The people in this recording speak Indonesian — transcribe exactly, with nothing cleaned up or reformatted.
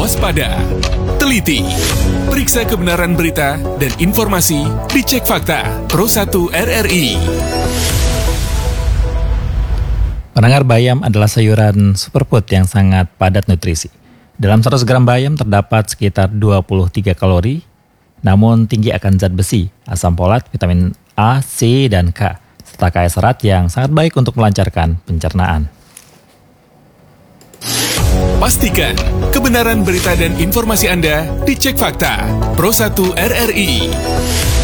waspada, teliti, periksa kebenaran berita dan informasi di Cek Fakta Pro satu R R I. Pendengar, bayam adalah sayuran superfood yang sangat padat nutrisi. Dalam seratus gram bayam terdapat sekitar dua puluh tiga kalori, namun tinggi akan zat besi, asam folat, vitamin A, C, dan K, serta kaya serat yang sangat baik untuk melancarkan pencernaan. Pastikan kebenaran berita dan informasi Anda di Cek Fakta Pro satu R R I.